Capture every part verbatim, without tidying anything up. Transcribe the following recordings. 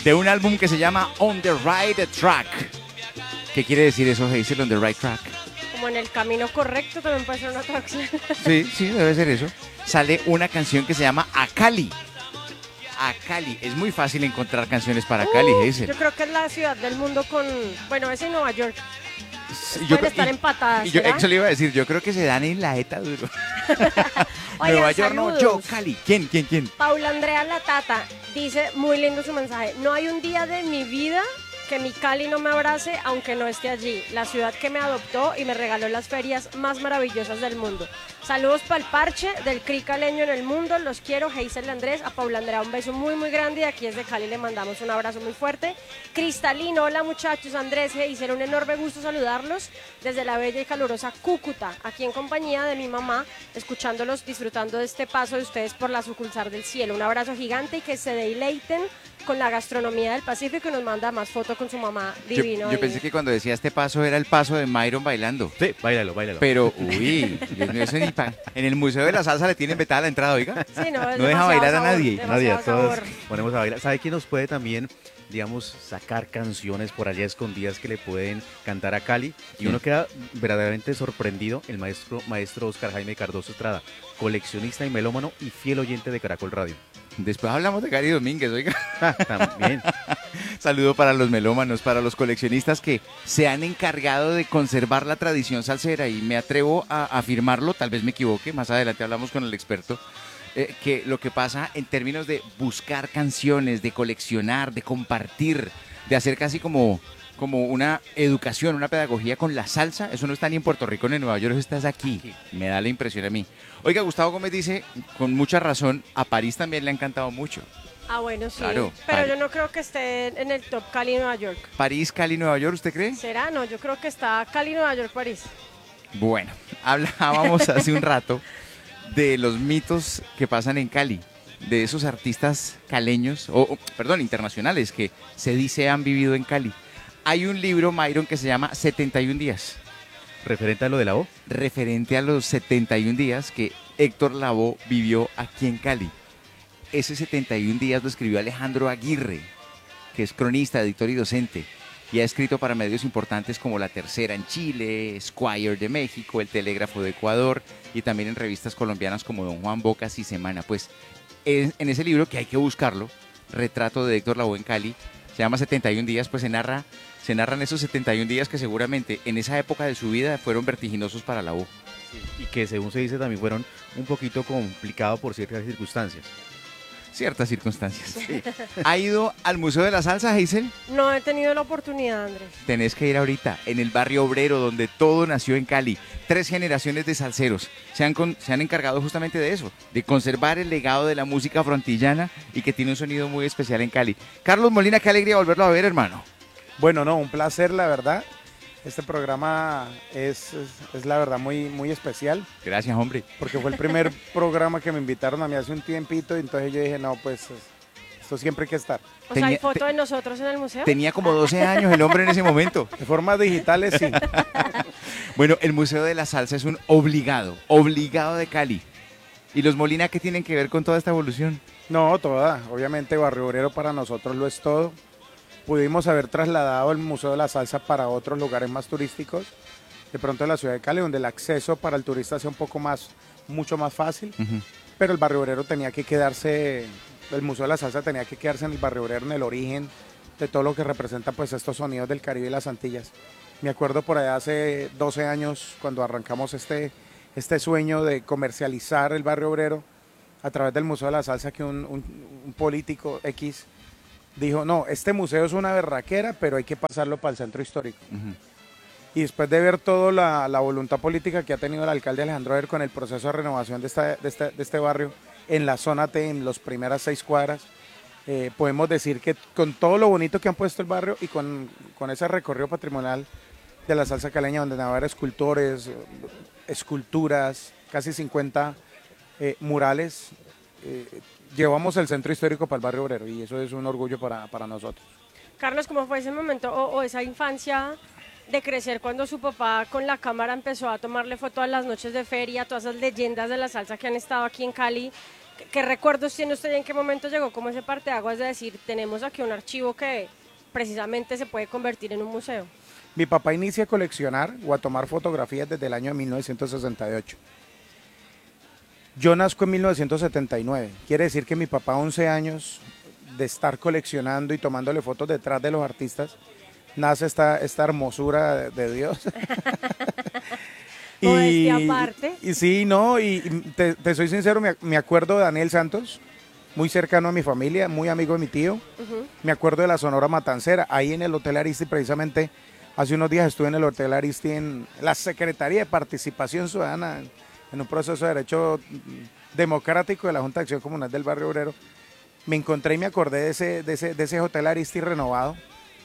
de un álbum que se llama On the Right Track. ¿Qué quiere decir eso, Hazel, On the Right Track? Como en el camino correcto también puede ser una traducción. Sí, sí, debe ser eso. Sale una canción que se llama A Cali. A Cali. Es muy fácil encontrar canciones para Uh, Cali, Hazel. Yo creo que es la ciudad del mundo con... Bueno, es en Nueva York. Sí, Pueden yo creo- estar y- empatadas, Y yo, ¿será? eso le iba a decir, yo creo que se dan en la eta duro. Oigan, Nueva York, no, yo, saludos. Cali. ¿Quién, quién, quién? Paula Andrea Latata dice, muy lindo su mensaje, no hay un día de mi vida que mi Cali no me abrace aunque no esté allí, la ciudad que me adoptó y me regaló las ferias más maravillosas del mundo. Saludos para el parche del Cri caleño en el mundo, los quiero, Hazel Andrés, a Paula Andrea un beso muy muy grande y aquí desde Cali le mandamos un abrazo muy fuerte. Cristalino, hola muchachos, Andrés, Hazel, un enorme gusto saludarlos desde la bella y calurosa Cúcuta, aquí en compañía de mi mamá, escuchándolos, disfrutando de este paso de ustedes por la sucursal del cielo. Un abrazo gigante y que se deleiten con la gastronomía del Pacífico y nos manda más fotos con su mamá Yo, divino. yo y- pensé que cuando decía este paso era el paso de Myron bailando. Sí, báilalo, báilalo. Pero, uy, Dios mío, eso ni pa- en el Museo de la Salsa le tienen vetada la entrada, oiga. Sí, no, es No deja demasiado bailar a sabor, nadie. Nadie, a demasiado todos sabor. ponemos a bailar. ¿Sabe quién nos puede también, digamos, sacar canciones por allá escondidas que le pueden cantar a Cali? Y Sí. uno queda verdaderamente sorprendido, el maestro, maestro Oscar Jaime Cardoso Estrada, coleccionista y melómano y fiel oyente de Caracol Radio. Después hablamos de Gary Domínguez, oiga. Ah, también. Saludo para los melómanos, para los coleccionistas que se han encargado de conservar la tradición salsera y me atrevo a afirmarlo, tal vez me equivoque, más adelante hablamos con el experto, eh, que lo que pasa en términos de buscar canciones, de coleccionar, de compartir, de hacer casi como, como una educación, una pedagogía con la salsa, eso no está ni en Puerto Rico ni en Nueva York, eso está aquí, me da la impresión a mí. Oiga, Gustavo Gómez dice, con mucha razón, a París también le ha encantado mucho. Ah, bueno, sí. Claro, pero Cali. yo no creo que esté en el top Cali, Nueva York. París, Cali, Nueva York, ¿usted cree? ¿Será? No, yo creo que está Cali, Nueva York, París. Bueno, hablábamos hace un rato de los mitos que pasan en Cali, de esos artistas caleños, o o, perdón, internacionales, que se dice han vivido en Cali. Hay un libro, Myron, que se llama setenta y un días, Referente a lo de la O, referente a los setenta y un días que Héctor Lavoe vivió aquí en Cali. Ese setenta y un días lo escribió Alejandro Aguirre, que es cronista, editor y docente, y ha escrito para medios importantes como La Tercera en Chile, Squire de México, El Telégrafo de Ecuador, y también en revistas colombianas como Don Juan Bocas y Semana. Pues en, en ese libro, que hay que buscarlo, Retrato de Héctor Lavoe en Cali, se llama setenta y un días, pues se narra, se narran esos setenta y un días que seguramente en esa época de su vida fueron vertiginosos para Lavoe. y que según se dice también fueron un poquito complicados por ciertas circunstancias. Ciertas circunstancias. ¿Ha ido al Museo de la Salsa, Hazel? No he tenido la oportunidad, Andrés. Tenés que ir ahorita, en el barrio obrero, donde todo nació en Cali. Tres generaciones de salseros se han, con- se han encargado justamente de eso, de conservar el legado de la música frontillana y que tiene un sonido muy especial en Cali. Carlos Molina, qué alegría volverlo a ver, hermano. Bueno, no, un placer, la verdad. Este programa es, es, es la verdad muy, muy especial, Gracias, hombre. porque fue el primer programa que me invitaron a mí hace un tiempito, y entonces yo dije, no, pues es- esto siempre hay que estar. O sea, ¿hay Tenía- foto te- de nosotros en el museo? Tenía como doce años el hombre en ese momento. De formas digitales, sí. Bueno, el Museo de la Salsa es un obligado, obligado de Cali. ¿Y los Molina qué tienen que ver con toda esta evolución? No, toda. Obviamente Barrio Obrero para nosotros lo es todo. Pudimos haber trasladado el Museo de la Salsa para otros lugares más turísticos, de pronto en la ciudad de Cali, donde el acceso para el turista sea un poco más, mucho más fácil. Ujú. Pero el Barrio Obrero tenía que quedarse, el Museo de la Salsa tenía que quedarse en el Barrio Obrero, en el origen de todo lo que representa pues estos sonidos del Caribe y las Antillas. Me acuerdo por allá hace doce años cuando arrancamos este, este sueño de comercializar el Barrio Obrero a través del Museo de la Salsa, que un, un- un político X dijo, no, este museo es una berraquera, pero hay que pasarlo para el centro histórico. Ujú. Y después de ver toda la, la voluntad política que ha tenido el alcalde Alejandro Aguirre con el proceso de renovación de, esta- de este, de este barrio en la zona T, en las primeras seis cuadras, eh, podemos decir que con todo lo bonito que han puesto el barrio y con, con ese recorrido patrimonial de la salsa caleña, donde van a haber escultores, eh, esculturas, casi cincuenta eh, murales, eh, llevamos el centro histórico para el barrio obrero, y eso es un orgullo para, para nosotros. Carlos, ¿cómo fue ese momento o, o esa infancia de crecer cuando su papá con la cámara empezó a tomarle foto a las noches de feria, a todas esas leyendas de la salsa que han estado aquí en Cali ¿Qué, qué recuerdos tiene usted y en qué momento llegó como ese parteaguas de decir, tenemos aquí un archivo que precisamente se puede convertir en un museo? Mi papá inicia a coleccionar o a tomar fotografías desde el año mil novecientos sesenta y ocho. Yo nazco en mil novecientos setenta y nueve. Quiere decir que mi papá, once años de estar coleccionando y tomándole fotos detrás de los artistas, nace esta, esta hermosura de, de Dios. y, aparte. y sí, no, y te, te soy sincero, me, me acuerdo de Daniel Santos, muy cercano a mi familia, muy amigo de mi tío. Uh-huh. Me acuerdo de la Sonora Matancera, ahí en el Hotel Aristi, precisamente hace unos días estuve en el Hotel Aristi en la Secretaría de Participación Ciudadana, en un proceso de derecho democrático de la Junta de Acción Comunal del Barrio Obrero. Me encontré y me acordé de ese, de ese, de ese Hotel Aristi renovado,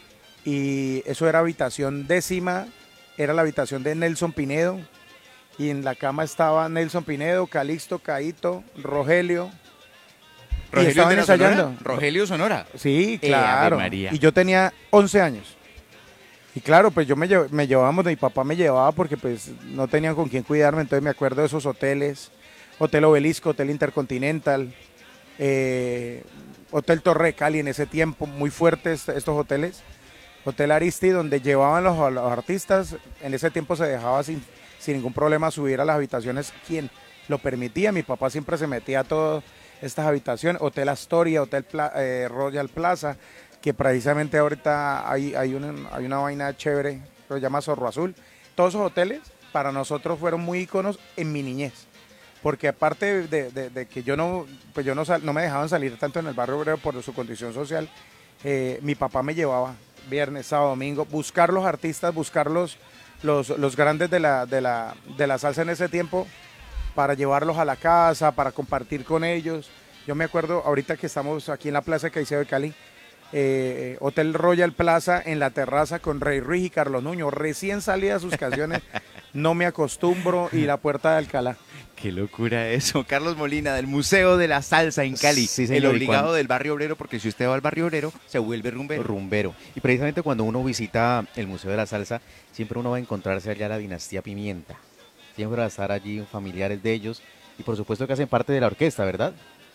y eso era habitación décima, era la habitación de Nelson Pinedo, y en la cama estaba Nelson Pinedo, Calixto, Caíto, Rogelio. ¿Rogelio y estaban de la ensayando. Sonora? ¿Rogelio Sonora? Sí, Eh, claro. Ave María. Y yo tenía once años. Y claro, pues yo me, llev me llevábamos, mi papá me llevaba porque pues no tenían con quién cuidarme, entonces me acuerdo de esos hoteles, Hotel Obelisco, Hotel Intercontinental, eh, Hotel Torre de Cali en ese tiempo, muy fuertes estos hoteles, Hotel Aristi, donde llevaban los, los artistas, en ese tiempo se dejaba sin, sin ningún problema subir a las habitaciones quien lo permitía, mi papá siempre se metía a todas estas habitaciones, Hotel Astoria, Hotel Pla eh, Royal Plaza, que precisamente ahorita hay, hay, una, hay una vaina chévere, que se llama Zorro Azul. Todos esos hoteles para nosotros fueron muy íconos en mi niñez, porque aparte de, de, de que yo no, pues yo no, sal, no me dejaban salir tanto en el barrio obrero por su condición social, eh, mi papá me llevaba viernes, sábado, domingo, buscar los artistas, buscar los, los, los grandes de la, de, la, de la salsa en ese tiempo, para llevarlos a la casa, para compartir con ellos. Yo me acuerdo ahorita que estamos aquí en la Plaza de Caicedo de Cali, Eh, Hotel Royal Plaza en la terraza con Rey Ruiz y Carlos Nuño, recién salidas sus canciones, No me acostumbro y La Puerta de Alcalá. Qué locura eso. Carlos Molina, del Museo de la Salsa en Cali, sí, señor, el obligado cuando... del barrio obrero, porque si usted va al barrio obrero, se vuelve rumbero. Rumbero. Y precisamente cuando uno visita el Museo de la Salsa, siempre uno va a encontrarse allá la dinastía Pimienta. Siempre va a estar allí familiares de ellos, y por supuesto que hacen parte de la orquesta, ¿verdad?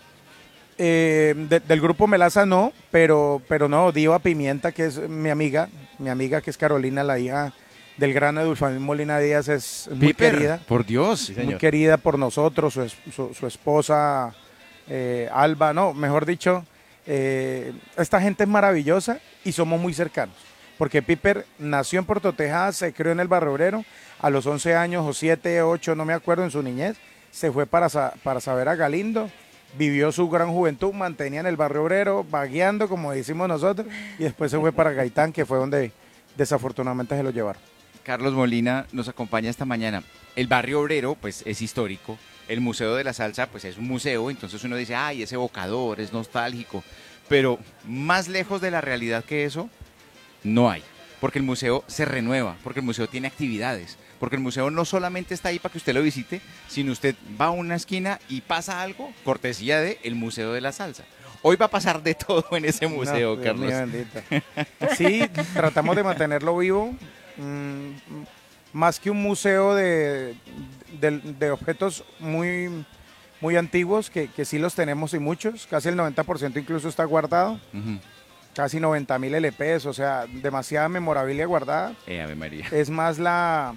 Eh, de, del grupo Melaza no, pero, pero no, Diva Pimienta, que es mi amiga, mi amiga que es Carolina, la hija del gran Edulfamín Molina Díaz, es muy Piper, querida. por Dios. Sí, muy querida por nosotros, su, su, su esposa eh, Alba, no, mejor dicho, eh, esta gente es maravillosa y somos muy cercanos, porque Piper nació en Puerto Tejada, se crió en el Barrio Obrero, a los once años o siete, ocho, no me acuerdo, en su niñez, se fue para, para saber a Galindo, vivió su gran juventud, mantenía en el Barrio Obrero, vagueando, como decimos nosotros, y después se fue para Gaitán, que fue donde desafortunadamente se lo llevaron. Carlos Molina nos acompaña esta mañana. El barrio obrero, pues, es histórico. El Museo de la Salsa, pues, es un museo. Entonces uno dice, ay, es evocador, es nostálgico. Pero más lejos de la realidad que eso, no hay. Porque el museo se renueva, porque el museo tiene actividades. Porque el museo no solamente está ahí para que usted lo visite, sino usted va a una esquina y pasa algo, cortesía de el Museo de la Salsa. Hoy va a pasar de todo en ese museo, no, Carlos. Dios mío, sí, tratamos de mantenerlo vivo. Mm, más que un museo de, de, de objetos muy, muy antiguos, que, que sí los tenemos y muchos, casi el noventa por ciento incluso está guardado. Uh-huh. Casi noventa mil L Pes, o sea, demasiada memorabilia guardada. Eh, Ave María. Es más la,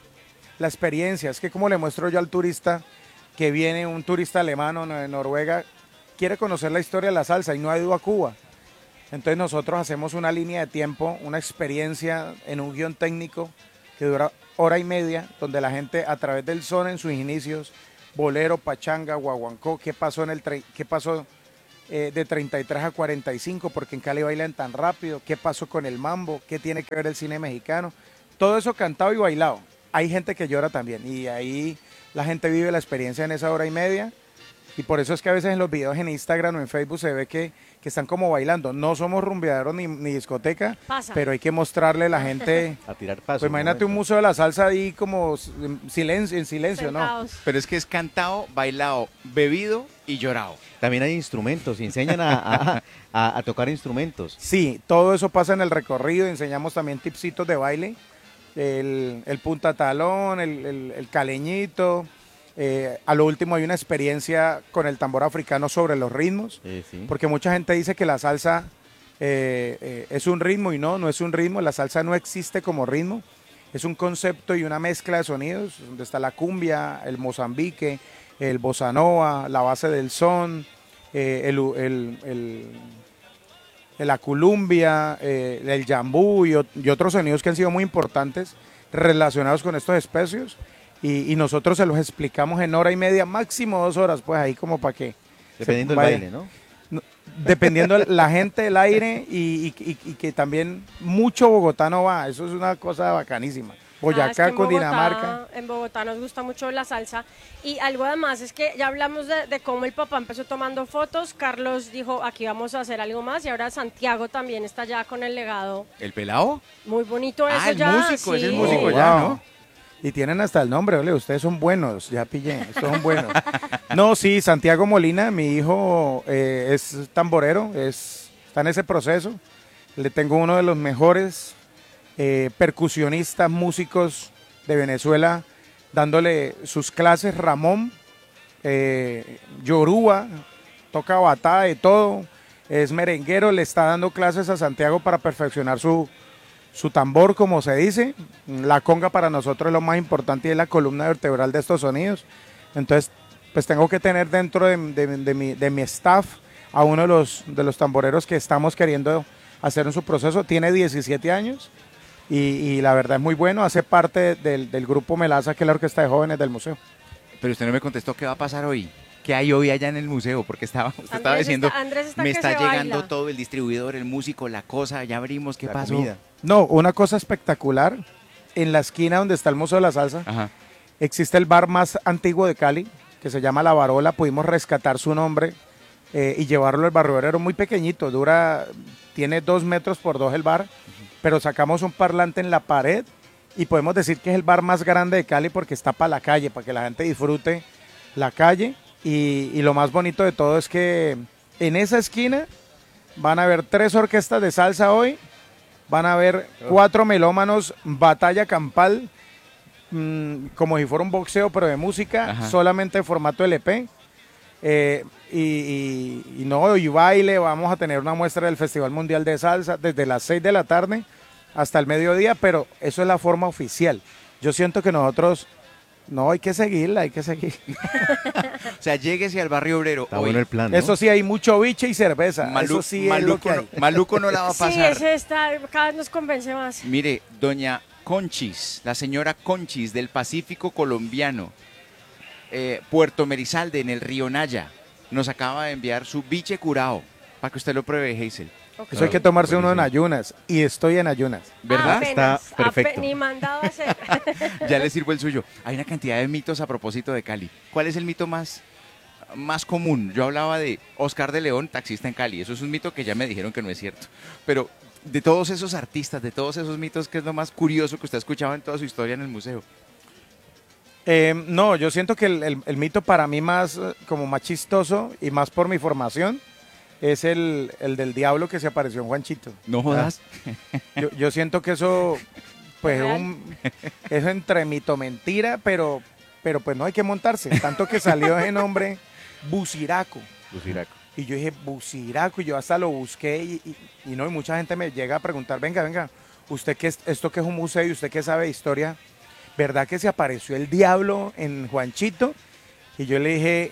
la experiencia, es que como le muestro yo al turista que viene, un turista alemán o de Noruega, quiere conocer la historia de la salsa y no ha ido a Cuba. Entonces nosotros hacemos una línea de tiempo, una experiencia en un guión técnico que dura hora y media, donde la gente a través del son en sus inicios, bolero, pachanga, guaguancó, qué pasó en el qué pasó eh, de treinta y tres a cuarenta y cinco, porque en Cali bailan tan rápido, qué pasó con el mambo, qué tiene que ver el cine mexicano, todo eso cantado y bailado. Hay gente que llora también y ahí la gente vive la experiencia en esa hora y media. Y por eso es que a veces en los videos en Instagram o en Facebook se ve que, que están como bailando. No somos rumbeaderos ni, ni discoteca, Pasa. Pero hay que mostrarle a la gente. A tirar paso. Pues imagínate un museo de la salsa ahí como en silencio, en silencio, Sentados. ¿no? Pero es que es cantado, bailado, bebido y llorado. También hay instrumentos, enseñan a, a, a, a tocar instrumentos. Sí, todo eso pasa en el recorrido. Enseñamos también tipsitos de baile. El, el punta talón, el, el, el caleñito. Eh, a lo último hay una experiencia con el tambor africano sobre los ritmos, Eh, sí. porque mucha gente dice que la salsa eh, eh, es un ritmo y no, no es un ritmo. La salsa no existe como ritmo, es un concepto y una mezcla de sonidos, donde está la cumbia, el mozambique, el bossa nova, la base del son, eh, el, el, el, el- la culumbia, eh, el jambú y, ot- y otros sonidos que han sido muy importantes relacionados con estos especios. Y, y nosotros se los explicamos en hora y media, máximo dos horas, pues ahí como para que... se Dependiendo del vaya- baile, ¿no? no, dependiendo la gente, el aire y, y- y- y que también mucho bogotano va, eso es una cosa bacanísima. Boyacá Ah, es que en con Bogotá- Dinamarca. En Bogotá nos gusta mucho la salsa. Y algo además es que ya hablamos de, de cómo el papá empezó tomando fotos. Carlos dijo, aquí vamos a hacer algo más. Y ahora Santiago también está ya con el legado. ¿El pelado? Muy bonito eso Ah, el ya. músico, es el sí. músico Oh, ya, wow. ¿no? Y tienen hasta el nombre, ole, ustedes son buenos, ya pillé, estos son buenos. No, sí, Santiago Molina, mi hijo eh, es tamborero, es, está en ese proceso. Le tengo uno de los mejores eh, percusionistas, músicos de Venezuela, dándole sus clases, Ramón, eh, Yoruba, toca batá de todo, es merenguero, le está dando clases a Santiago para perfeccionar su, su tambor, como se dice. La conga para nosotros es lo más importante y es la columna vertebral de estos sonidos. Entonces, pues tengo que tener dentro de, de- de mi, de mi staff a uno de los, de los tamboreros que estamos queriendo hacer en su proceso. Tiene diecisiete años y, y la verdad es muy bueno. Hace parte del, del grupo Melaza, que es la orquesta de jóvenes del museo. Pero usted no me contestó qué va a pasar hoy. ¿Qué hay hoy allá en el museo? Porque estaba, usted estaba Andrés diciendo, está- Andrés está me que está se llegando baila. todo, el distribuidor, el músico, la cosa, ya abrimos, ¿qué La pasó? comida. No, una cosa espectacular. En la esquina donde está el Museo de la Salsa, Ajá. existe el bar más antiguo de Cali, que se llama La Varola. Pudimos rescatar su nombre eh, y llevarlo al barrio obrero. Muy pequeñito, dura, tiene dos metros por dos el bar, pero sacamos un parlante en la pared y podemos decir que es el bar más grande de Cali porque está para la calle, para que la gente disfrute la calle. Y, y lo más bonito de todo es que en esa esquina van a haber tres orquestas de salsa hoy, van a haber cuatro melómanos, batalla campal, mm, como si fuera un boxeo, pero de música, Ajá. solamente en formato L P. Eh, y, y- y no, y baile, vamos a tener una muestra del Festival Mundial de Salsa desde las seis de la tarde hasta el mediodía, pero eso es la forma oficial. Yo siento que nosotros, no, hay que seguirla, hay que seguir. O sea, lléguese al barrio obrero Está hoy. bueno el plan, ¿no? Eso sí, hay mucho biche y cerveza, Malu- eso sí es maluco, lo que hay. no, maluco no la va a Sí, pasar. ese está, cada vez nos convence más. Mire, doña Conchis, la señora Conchis del Pacífico colombiano, eh, Puerto Merizalde, en el río Naya, nos acaba de enviar su biche curao para que usted lo pruebe, Hazel. Ok. Eso hay que tomarse uno en buenísimo. ayunas, y estoy en ayunas. ¿Verdad? Apenas, Está perfecto. ape- ni mandado a hacer. Ya le sirvo el suyo. Hay una cantidad de mitos a propósito de Cali. ¿Cuál es el mito más, más común? Yo hablaba de Oscar de León, taxista en Cali. Eso es un mito que ya me dijeron que no es cierto. Pero de todos esos artistas, de todos esos mitos, ¿qué es lo más curioso que usted ha escuchado en toda su historia en el museo? Eh, no, yo siento que el, el- el mito para mí más, eh, como más chistoso y más por mi formación, es el, el del diablo que se apareció en Juanchito. No jodas. Yo, yo siento que eso, pues, es Real. un, es entre mito mentira, pero, pero pues no hay que montarse. Tanto que salió ese nombre Buciraco. Luciraco. Y yo dije, Buciraco, y yo hasta lo busqué y, y- y no, y mucha gente me llega a preguntar, venga, venga, usted que es, esto que es un museo y usted que sabe de historia, ¿verdad que se apareció el diablo en Juanchito? Y yo le dije,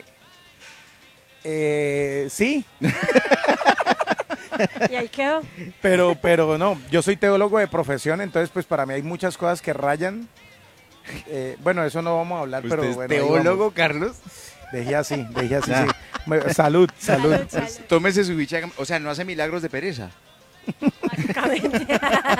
eh, sí, Y ahí quedó. pero, pero no, yo soy teólogo de profesión, entonces pues para mí hay muchas cosas que rayan. Eh, bueno, eso no vamos a hablar, pero ¿Usted es bueno, ahí teólogo, vamos. Carlos? Dejé así, dejé así, Ya. sí. Me- Salud, salud. Salud, salud. Tómese su bicha. O sea, no hace milagros de pereza. Básicamente.